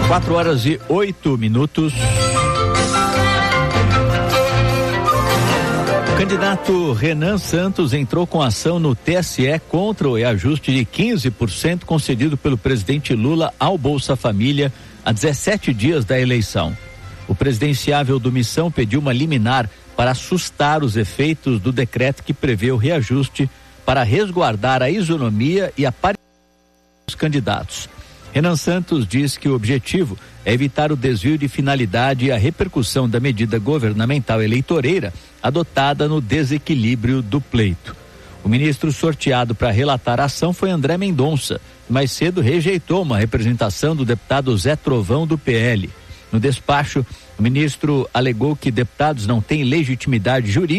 4h08. O candidato Renan Santos entrou com ação no TSE contra o reajuste de 15% concedido pelo presidente Lula ao Bolsa Família há 17 dias da eleição. O presidenciável do Missão pediu uma liminar para assustar os efeitos do decreto que prevê o reajuste para resguardar a isonomia e a paridade dos candidatos. Renan Santos diz que o objetivo é evitar o desvio de finalidade e a repercussão da medida governamental eleitoreira adotada no desequilíbrio do pleito. O ministro sorteado para relatar a ação foi André Mendonça, que mais cedo rejeitou uma representação do deputado Zé Trovão do PL. No despacho, o ministro alegou que deputados não têm legitimidade jurídica